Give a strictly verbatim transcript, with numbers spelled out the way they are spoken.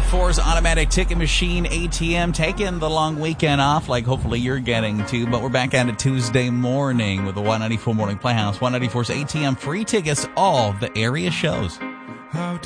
four's automatic ticket machine, A T M, taking the long weekend off like hopefully you're getting to. But we're back at it Tuesday morning with the one ninety-four Morning Playhouse. one ninety-four's A T M free tickets, all the area shows. How